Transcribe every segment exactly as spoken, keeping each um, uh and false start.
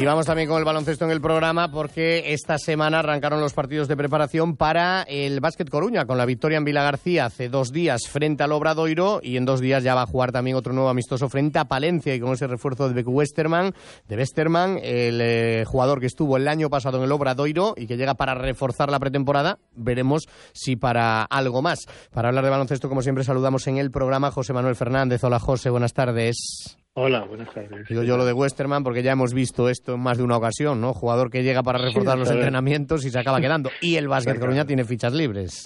Y vamos también con el baloncesto en el programa porque esta semana arrancaron los partidos de preparación para el Básquet Coruña con la victoria en Vilagarcía hace dos días frente al Obradoiro y en dos días ya va a jugar también otro nuevo amistoso frente a Palencia y con ese refuerzo de Westerman, de Westerman, el eh, jugador que estuvo el año pasado en el Obradoiro y que llega para reforzar la pretemporada, veremos si para algo más. Para hablar de baloncesto, como siempre, saludamos en el programa a José Manuel Fernández. Hola José, buenas tardes. Hola, buenas tardes. Digo yo lo de Westerman porque ya hemos visto esto en más de una ocasión, ¿no? Jugador que llega para reforzar sí, los entrenamientos y se acaba quedando. Y el Básquet Coruña tiene fichas libres.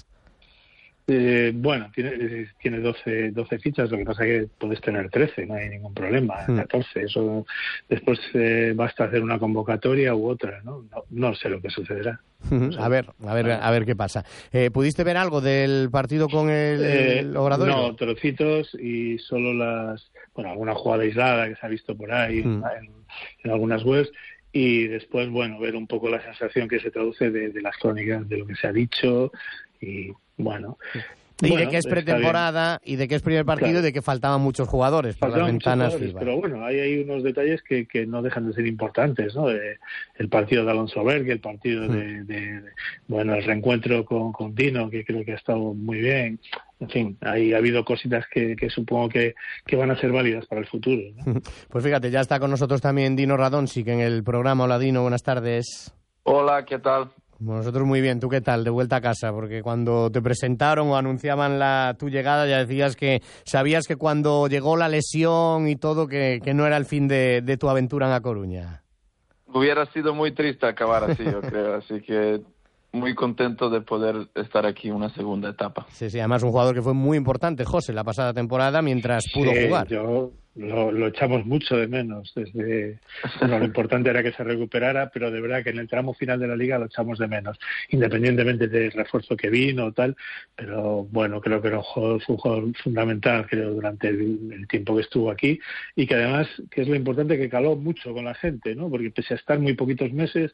Eh, bueno, tiene, tiene doce, doce fichas, lo que pasa es que puedes tener trece, no hay ningún problema, catorce, eso después eh, basta hacer una convocatoria u otra, ¿no? No, no sé lo que sucederá. No sé. A ver, a ver, a ver qué pasa. Eh, ¿Pudiste ver algo del partido con el, eh, el Obradoiro? No, trocitos y solo las, bueno, alguna jugada aislada que se ha visto por ahí mm. en, en algunas webs. Y después, bueno, ver un poco la sensación que se traduce de, de las crónicas, de lo que se ha dicho y, bueno... Y bueno, de que es pretemporada, y de que es primer partido, claro. Y de que faltaban muchos jugadores por faltaban las ventanas FIBA. Pero bueno, hay, hay unos detalles que, que no dejan de ser importantes, ¿no? De, el partido de Alonso Berg, el partido mm. de, de, de... Bueno, el reencuentro con, con Dino, que creo que ha estado muy bien. En fin, ahí ha habido cositas que, que supongo que, que van a ser válidas para el futuro, ¿no? Pues fíjate, ya está con nosotros también Dino Radončić en el programa. Hola Dino, buenas tardes. Hola, ¿qué tal? Bueno, nosotros muy bien. ¿Tú qué tal? De vuelta a casa, porque cuando te presentaron o anunciaban la tu llegada ya decías que sabías que cuando llegó la lesión y todo que, que no era el fin de, de tu aventura en A Coruña. Hubiera sido muy triste acabar así, yo creo, así que muy contento de poder estar aquí una segunda etapa. Sí, sí, además un jugador que fue muy importante, José, la pasada temporada mientras pudo sí, jugar. Yo lo, lo echamos mucho de menos. Desde bueno, lo importante era que se recuperara, pero de verdad que en el tramo final de la liga lo echamos de menos, independientemente del refuerzo que vino o tal. Pero bueno, creo que era un jugador, fue un jugador fundamental, creo, durante el, el tiempo que estuvo aquí y que además, que es lo importante, que caló mucho con la gente, ¿no? Porque pese a estar muy poquitos meses,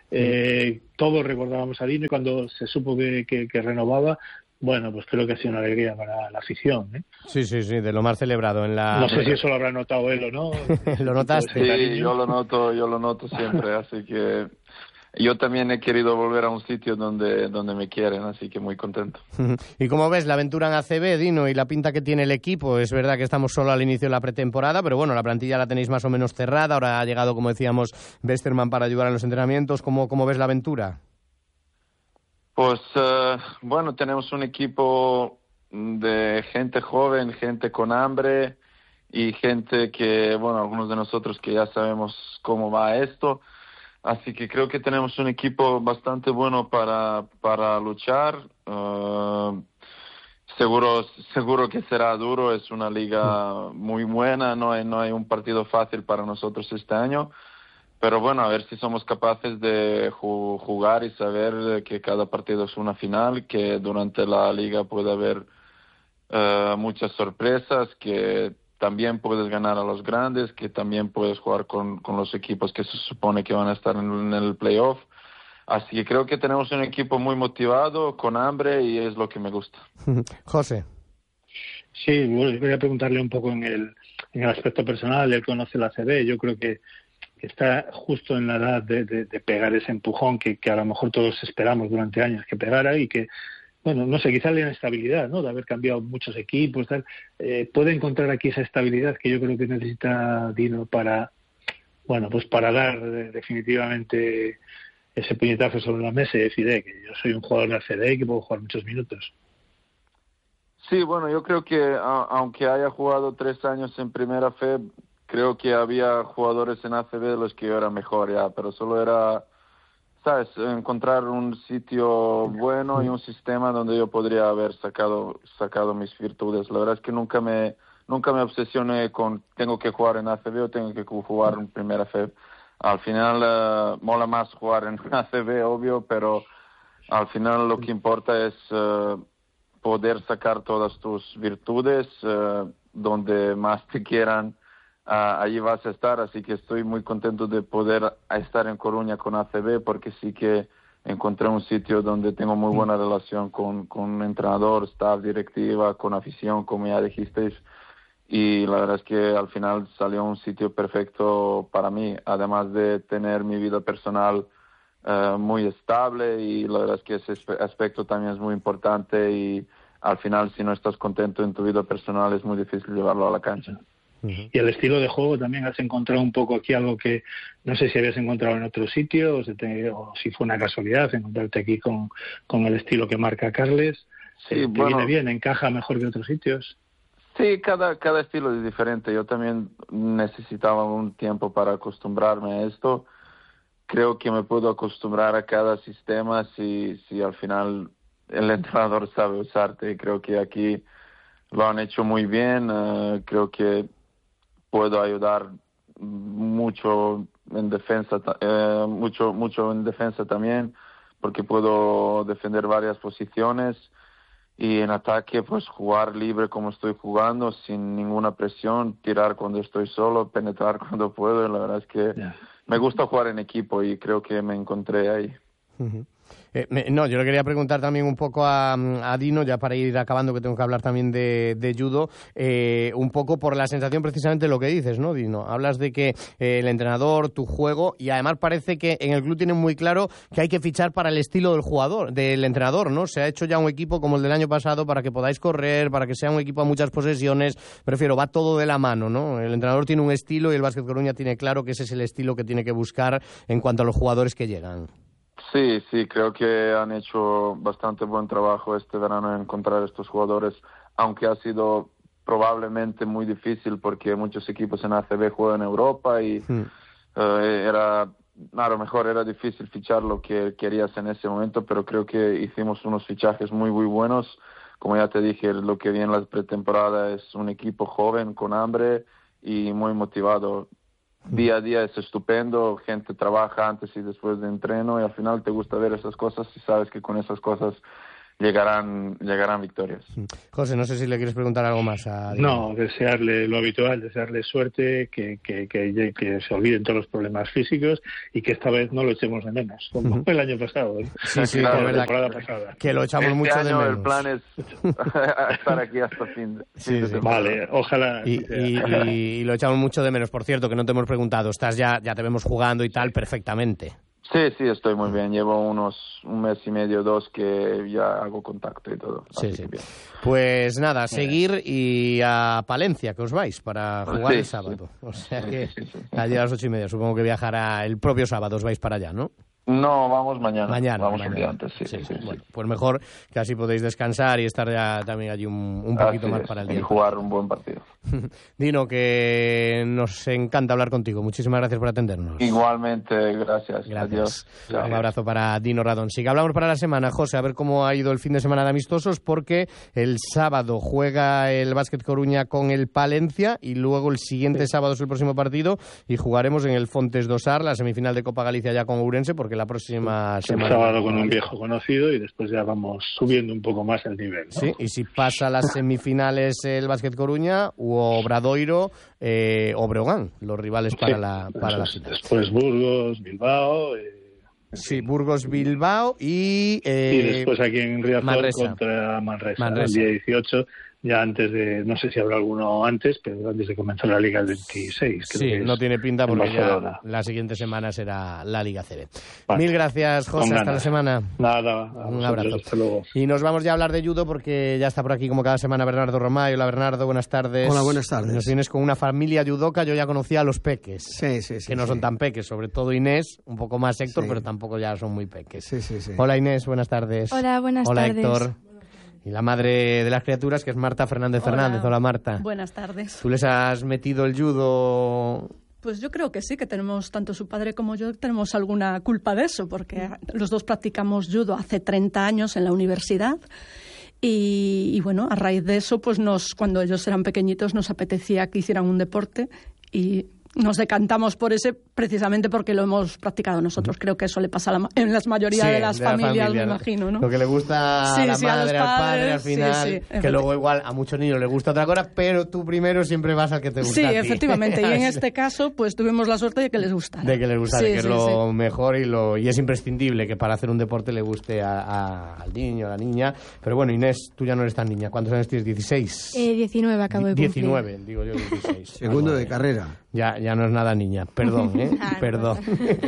eh, todos recordábamos a Dino y cuando se supo que, que, que renovaba, bueno, pues creo que ha sido una alegría para la afición, ¿eh? Sí, sí, sí, de lo más celebrado en la... No sé si eso lo habrá notado él o no. ¿Lo notaste? Sí, yo lo noto, yo lo noto siempre, así que yo también he querido volver a un sitio donde, donde me quieren, así que muy contento. ¿Y cómo ves la aventura en A C B, Dino, y la pinta que tiene el equipo? Es verdad que estamos solo al inicio de la pretemporada, pero bueno, la plantilla la tenéis más o menos cerrada, ahora ha llegado, como decíamos, Westerman para ayudar en los entrenamientos. ¿Cómo, cómo ves la aventura? Pues, uh, bueno, tenemos un equipo de gente joven, gente con hambre y gente que, bueno, algunos de nosotros que ya sabemos cómo va esto. Así que creo que tenemos un equipo bastante bueno para, para luchar. Uh, seguro, seguro que será duro, es una liga muy buena, no hay, no hay un partido fácil para nosotros este año. Pero bueno, a ver si somos capaces de jugar y saber que cada partido es una final, que durante la liga puede haber uh, muchas sorpresas, que también puedes ganar a los grandes, que también puedes jugar con, con los equipos que se supone que van a estar en, en el playoff. Así que creo que tenemos un equipo muy motivado, con hambre, y es lo que me gusta. José. Sí, bueno, quería preguntarle un poco en el, en el aspecto personal. Él conoce la A C B, yo creo que está justo en la edad de, de, de pegar ese empujón que, que a lo mejor todos esperamos durante años que pegara y que, bueno, no sé, quizás la inestabilidad, ¿no?, de haber cambiado muchos equipos, tal, eh, puede encontrar aquí esa estabilidad que yo creo que necesita Dino para, bueno, pues para dar eh, definitivamente ese puñetazo sobre la mesa y decir eh, que yo soy un jugador de A C B y que puedo jugar muchos minutos. Sí, bueno, yo creo que a, aunque haya jugado tres años en Primera F E B, creo que había jugadores en A C B de los que yo era mejor ya, pero solo era, ¿sabes?, encontrar un sitio bueno y un sistema donde yo podría haber sacado sacado mis virtudes. La verdad es que nunca me nunca me obsesioné con tengo que jugar en A C B o tengo que jugar en Primera F E B. Al final uh, mola más jugar en A C B, obvio, pero al final lo que importa es uh, poder sacar todas tus virtudes uh, donde más te quieran. Uh, allí vas a estar, así que estoy muy contento de poder estar en Coruña con A C B porque sí que encontré un sitio donde tengo muy buena relación con, con entrenador, staff, directiva, con afición, como ya dijisteis, y la verdad es que al final salió un sitio perfecto para mí, además de tener mi vida personal uh, muy estable, y la verdad es que ese aspecto también es muy importante, y al final si no estás contento en tu vida personal es muy difícil llevarlo a la cancha. Y el estilo de juego también, has encontrado un poco aquí algo que no sé si habías encontrado en otro sitio, o, se te, o si fue una casualidad encontrarte aquí con, con el estilo que marca Carles. Sí, ¿Te bueno, viene bien, encaja mejor que otros sitios? Sí, cada, cada estilo es diferente. Yo también necesitaba un tiempo para acostumbrarme a esto. Creo que me puedo acostumbrar a cada sistema si, si al final el entrenador sabe usarte. Creo que aquí lo han hecho muy bien. Uh, creo que puedo ayudar mucho en defensa, eh, mucho, mucho en defensa también, porque puedo defender varias posiciones, y en ataque pues jugar libre como estoy jugando, sin ninguna presión, tirar cuando estoy solo, penetrar cuando puedo. La verdad es que yeah. me gusta jugar en equipo y creo que me encontré ahí. Uh-huh. Eh, me, no, yo le quería preguntar también un poco a, a Dino, ya para ir acabando, que tengo que hablar también de, de judo, eh, un poco por la sensación precisamente de lo que dices, ¿no, Dino? Hablas de que eh, el entrenador, tu juego, y además parece que en el club tienen muy claro que hay que fichar para el estilo del jugador, del entrenador, ¿no? Se ha hecho ya un equipo como el del año pasado para que podáis correr, para que sea un equipo a muchas posesiones, prefiero, va todo de la mano, ¿no? El entrenador tiene un estilo y el Básquet Coruña tiene claro que ese es el estilo que tiene que buscar en cuanto a los jugadores que llegan. Sí, sí, creo que han hecho bastante buen trabajo este verano en encontrar estos jugadores, aunque ha sido probablemente muy difícil porque muchos equipos en A C B juegan en Europa y hmm. uh, era, a lo mejor era difícil fichar lo que querías en ese momento, pero creo que hicimos unos fichajes muy, muy buenos. Como ya te dije, lo que vi en la pretemporada es un equipo joven, con hambre y muy motivado. Día a día es estupendo, gente trabaja antes y después de entreno, y al final te gusta ver esas cosas y sabes que con esas cosas llegarán llegarán victorias. José, no sé si le quieres preguntar algo más a Dino. No, desearle lo habitual, desearle suerte, que, que, que, que se olviden todos los problemas físicos y que esta vez no lo echemos de menos, como fue el año pasado. ¿eh? Sí, sí, claro, la temporada pasada. Que lo echamos este mucho año de menos. El plan es estar aquí hasta fin de, sí, fin sí. de Vale, ojalá. Y, y, y, y lo echamos mucho de menos. Por cierto, que no te hemos preguntado, estás ya, ya te vemos jugando y tal perfectamente. Sí, sí, estoy muy bien. Llevo unos un mes y medio, dos, que ya hago contacto y todo. Sí, sí. Bien. Pues nada, a seguir y a Palencia, que os vais para jugar sí, el sábado. Sí. O sea sí, que sí, sí, sí. allí a las ocho y media. Supongo que viajará el propio sábado, os vais para allá, ¿no? No, vamos mañana. Mañana. Vamos mañana. un día antes, sí. sí, sí, sí. sí. Bueno, pues mejor que así podéis descansar y estar ya también allí un, un poquito así más es, para el día. Y jugar un buen partido. Dino, que nos encanta hablar contigo. Muchísimas gracias por atendernos. Igualmente, gracias. Gracias. Adiós. Un abrazo para Dino Radón. Sí que hablamos para la semana, José, a ver cómo ha ido el fin de semana de amistosos, porque el sábado juega el Básquet Coruña con el Palencia y luego el siguiente sí. sábado es el próximo partido y jugaremos en el Fontes Dosar, la semifinal de Copa Galicia ya con Ourense, porque la próxima sí. semana... El sábado con un viejo conocido y después ya vamos subiendo un poco más el nivel, ¿no? Sí, y si pasa las semifinales el Básquet Coruña u Obradoiro eh, o Breogán, los rivales para sí, la para la final. Después Burgos, Bilbao... Eh... Sí, Burgos, Bilbao y... Eh, y después aquí en Riazor Manresa. contra Manresa, Manresa. el día dieciocho, ya antes de, no sé si habrá alguno antes, pero antes de comenzar la Liga el veintiséis. Creo sí, que no tiene pinta porque ya la siguiente semana será la Liga C B. Vale. Mil gracias, José, hasta la semana. Nada, un abrazo. Hasta luego. Y nos vamos ya a hablar de judo porque ya está por aquí como cada semana Bernardo Romay. Hola Bernardo, buenas tardes. Hola, buenas tardes. Nos vienes con una familia judoka, yo ya conocía a los peques. Sí, sí, sí. Que no sí. son tan peques, sobre todo Inés, un poco más Héctor, sí. pero tampoco ya son muy peques. Sí, sí, sí. Hola Inés, buenas tardes. Hola, buenas Hola, tardes. Hola Héctor. Y la madre de las criaturas, que es Marta Fernández Hola. Fernández. Hola Marta. Buenas tardes. ¿Tú les has metido el judo? Pues yo creo que sí, que tenemos, tanto su padre como yo, tenemos alguna culpa de eso, porque los dos practicamos judo hace treinta años en la universidad. Y, y bueno, a raíz de eso, pues nos, cuando ellos eran pequeñitos nos apetecía que hicieran un deporte y nos decantamos por ese precisamente porque lo hemos practicado nosotros. Creo que eso le pasa a la, en la mayoría sí, de las de la familias, familia, me ¿no? imagino, ¿no? Lo que le gusta sí, a la sí, madre, a al padre, padres, al final, sí, sí, que luego igual a muchos niños les gusta otra cosa, pero tú primero siempre vas al que te gusta Sí, a ti. efectivamente, y en este caso pues tuvimos la suerte de que les gustara. De que les gusta, sí, de que sí, es lo sí. mejor y, lo, y es imprescindible que para hacer un deporte le guste a, a, al niño, a la niña. Pero bueno, Inés, tú ya no eres tan niña. ¿Cuántos años tienes? ¿dieciséis? Eh, diecinueve acabo de cumplir. diecinueve, digo yo, dieciséis. Segundo Algo de carrera. Ya, ya no es nada niña, perdón, ¿eh? Ah, no. Perdón.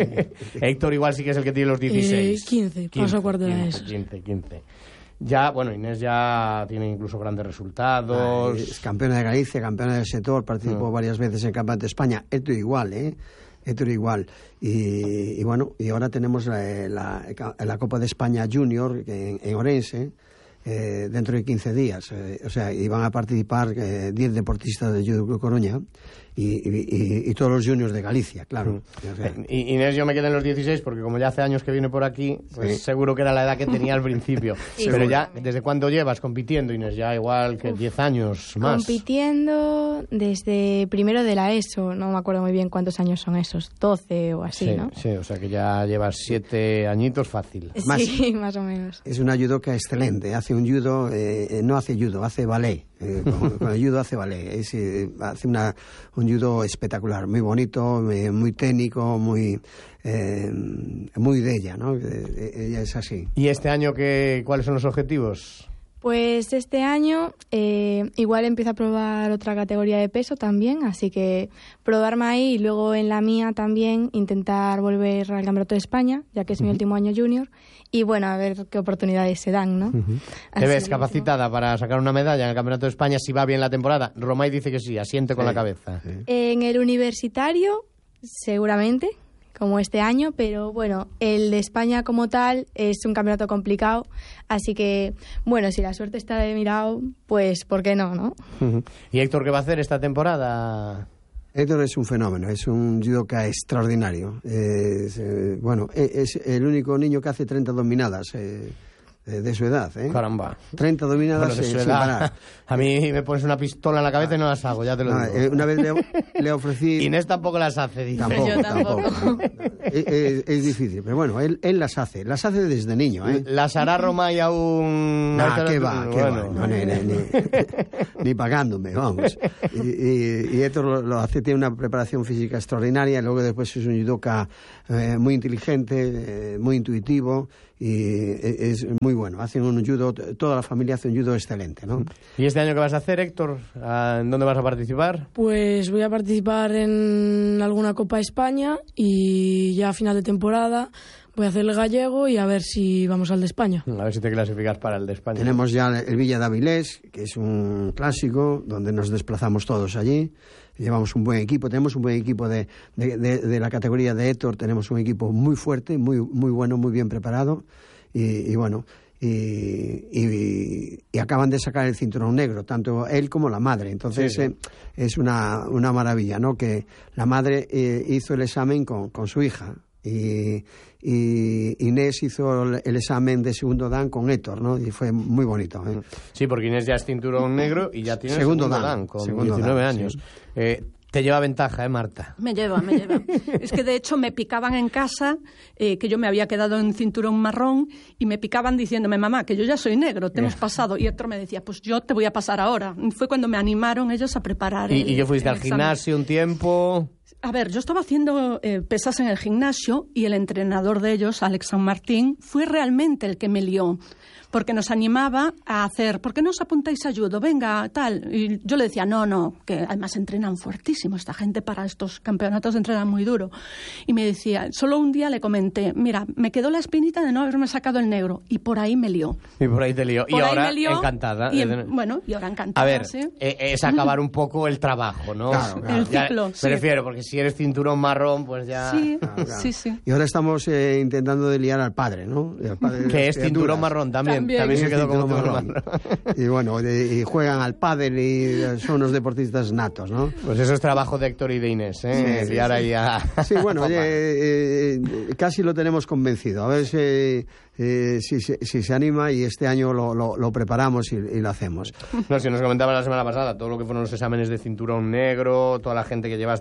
Héctor igual sí que es el que tiene los dieciséis. Eh, quince, paso a cuarto de la ESO. quince, quince. Ya, bueno, Inés ya tiene incluso grandes resultados. Ah, es campeona de Galicia, campeona del sector, participó Mm. varias veces en el Campeonato de España. Esto igual, ¿eh? Esto igual. Y, y bueno, y ahora tenemos la, la, la Copa de España Junior en, en Orense, eh, dentro de quince días. Eh, o sea, y van a participar eh, diez deportistas de Judo Club Coruña y, y, y todos los juniors de Galicia, claro. Mm. O sea, I- Inés, yo me quedé en los dieciséis porque como ya hace años que viene por aquí, pues Sí. seguro que era la edad que tenía al principio. Sí, Pero seguro. ya, ¿desde cuándo llevas compitiendo, Inés? Ya igual que diez años más. Compitiendo desde primero de la ESO, no me acuerdo muy bien cuántos años son esos, doce o así, Sí, ¿no? sí, o sea que ya llevas siete añitos fácil. Más- Sí, más o menos. es una judoka excelente, hace un judo, eh, no hace judo, hace ballet. Eh, con, con el judo hace ballet, es, eh, hace una, un judo espectacular, muy bonito, eh, muy técnico, muy eh, muy de ella, ¿no? Eh, ella es así. ¿Y este año qué, cuáles son los objetivos? Pues este año eh, igual empiezo a probar otra categoría de peso también, así que probarme ahí y luego en la mía también intentar volver al Campeonato de España, ya que es mi último año junior, y bueno, a ver qué oportunidades se dan, ¿no? Así ¿Te ves que- capacitada para sacar una medalla en el Campeonato de España si va bien la temporada? Romay dice que sí, asiente con Sí, la cabeza. sí. En el universitario, seguramente, como este año, pero bueno, el de España como tal es un campeonato complicado, así que, bueno, si la suerte está de mi lado, pues, ¿por qué no, no? ¿Y Héctor qué va a hacer esta temporada? Héctor es un fenómeno, es un judoka extraordinario. Es, eh, bueno, e- es el único niño que hace treinta dominadas eh, de, de su edad, ¿eh? Caramba. treinta dominadas Bueno, de eh, su sin edad. parar. A mí me pones una pistola en la cabeza y no las hago, ya te lo No, digo. eh, una vez le, le ofrecí... Inés tampoco las hace, dice. Tampoco, Yo tampoco. tampoco. es, es- es difícil, pero bueno, él, él las hace, las hace desde niño, ¿eh? ¿Las hará Romay aún? Nah, qué va, qué Bueno. va, no, ni, ni- ni- ni pagándome, vamos. Y, y, y Héctor lo, lo hace, tiene una preparación física extraordinaria, luego después es un judoka eh, muy inteligente, eh, muy intuitivo y e- es muy bueno. Hacen un judo, toda la familia hace un judo excelente, ¿no? ¿Y este año qué vas a hacer, Héctor? ¿A- ¿En dónde vas a participar? Pues voy a participar en alguna Copa España y ya a final de temporada voy a hacer el gallego y a ver si vamos al de España. A ver si te clasificas para el de España. Tenemos ya el Villa de Avilés, que es un clásico, donde nos desplazamos todos allí. Llevamos un buen equipo, tenemos un buen equipo de, de, de, de la categoría de Héctor, tenemos un equipo muy fuerte, muy, muy bueno, muy bien preparado. Y, y bueno, y, y, y acaban de sacar el cinturón negro, tanto él como la madre. Entonces Sí, sí. eh, es una, una maravilla, ¿no? Que la madre eh, hizo el examen con, con su hija. Y, y Inés hizo el, el examen de segundo dan con Héctor, ¿no? Y fue muy bonito, ¿eh? Sí, porque Inés ya es cinturón negro y ya tiene el Segundo segundo dan, dan, con segundo diecinueve dan, años. sí. Eh, te lleva ventaja, ¿eh, Marta? Me lleva, me lleva. Es que de hecho me picaban en casa, eh, que yo me había quedado en cinturón marrón, y me picaban diciéndome, mamá, que yo ya soy negro, te hemos pasado. Y Héctor me decía, pues yo te voy a pasar ahora. Fue cuando me animaron ellos a preparar ¿Y, el, y qué fuiste el al examen. gimnasio un tiempo? A ver, yo estaba haciendo eh, pesas en el gimnasio y el entrenador de ellos, Alex San Martín, fue realmente el que me lió, porque nos animaba a hacer, ¿por qué no os apuntáis a judo? Venga, tal. Y yo le decía, no, no, que además entrenan fuertísimo, esta gente para estos campeonatos entrenan muy duro. Y me decía, solo un día le comenté, mira, me quedó la espinita de no haberme sacado el negro, y por ahí me lió. Y por ahí te lío. Por y ahí ahora me lió, encantada. Y en- bueno, y ahora encantada, A ver, sí. eh, es acabar un poco el trabajo, ¿no? Claro, claro. El Ya, ciclo, me sí. refiero, porque si eres cinturón marrón, pues ya... Sí, Claro, claro. sí, sí. Y ahora estamos eh, intentando de liar al padre, ¿no? Y al padre de Que las es cinturón criaturas. marrón también. También. También, se Es quedó como cinturón cinturón marrón. marrón. Y bueno, de- y juegan al pádel y son unos deportistas natos, ¿no? Pues eso es trabajo de Héctor y de Inés, ¿eh? Sí, Liar ahí a... Sí, bueno, a oye, papá. eh, eh, casi lo tenemos convencido. A ver si, eh, si, si- si se anima y este año lo, lo- lo preparamos y, y lo hacemos. No, si nos comentaba la semana pasada todo lo que fueron los exámenes de cinturón negro, toda la gente que llevasteis desde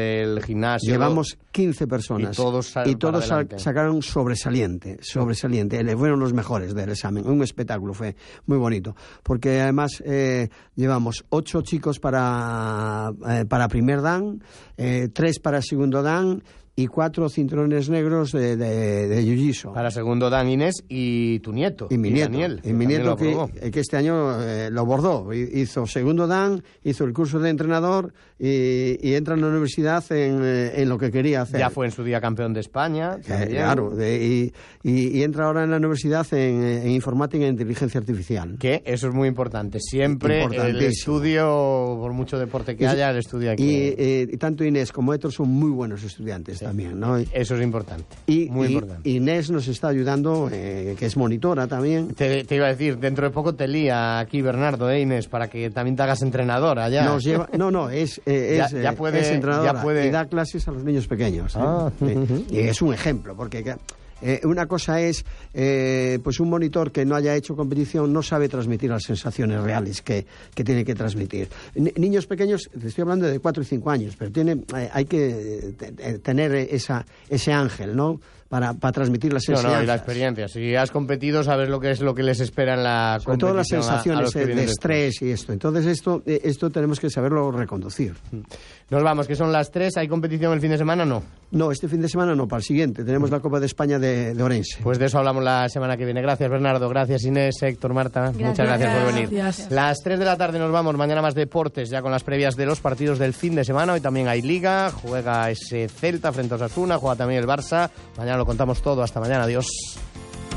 del gimnasio. Llevamos quince personas. Y todos, y todos sacaron sobresaliente, sobresaliente. Fueron los mejores del examen. Un espectáculo, fue muy bonito. Porque además eh, llevamos ocho chicos para, eh, para primer dan, eh, tres para segundo dan, y cuatro cinturones negros de, de, de jiu-jitsu. Para segundo dan Inés y tu nieto. Y mi y nieto. Daniel, y mi nieto que, que este año eh, lo bordó. Hizo segundo dan, hizo el curso de entrenador y, y entra en la universidad en, en lo que quería hacer. Ya fue en su día campeón de España. Eh, claro. De, y, y, y entra ahora en la universidad en, en informática e inteligencia artificial. Que eso es muy importante. Siempre el estudio, por mucho deporte que haya, el estudio aquí. Y, eh, y tanto Inés como Héctor son muy buenos estudiantes. Sí. También, ¿no? Eso es importante. Y, muy y importante. Inés nos está ayudando, eh, que es monitora también. Te, te iba a decir, dentro de poco te lía aquí Bernardo, ¿eh, Inés? Para que también te hagas entrenadora ya. Nos lleva, no, no, es, eh, es, ya, ya puede, es entrenadora ya puede... y da clases a los niños pequeños. ¿eh? Ah, sí. uh-huh. Y es un ejemplo, porque... Eh, una cosa es, eh, pues un monitor que no haya hecho competición no sabe transmitir las sensaciones reales que, que tiene que transmitir. Ni, niños pequeños, te estoy hablando de cuatro y cinco años, pero tiene, eh, hay que eh, tener esa, ese ángel, ¿no? Para, para transmitir las enseñanzas. No, no, y la experiencia. Si has competido, sabes lo que es lo que les espera en la Sobre competición. Sobre todo las sensaciones a, a de estrés y esto. Entonces esto, esto tenemos que saberlo reconducir. Nos vamos, que son las tres. ¿Hay competición el fin de semana? No. No, este fin de semana no, para el siguiente. Tenemos la Copa de España de, de Orense. Pues de eso hablamos la semana que viene. Gracias, Bernardo. Gracias, Inés, Héctor, Marta. Gracias. Muchas gracias por venir. Gracias. Las tres de la tarde nos vamos. Mañana más deportes, ya con las previas de los partidos del fin de semana. Hoy también hay Liga. Juega ese Celta frente a Osasuna. Juega también el Barça. Mañana lo contamos todo. Hasta mañana. Adiós.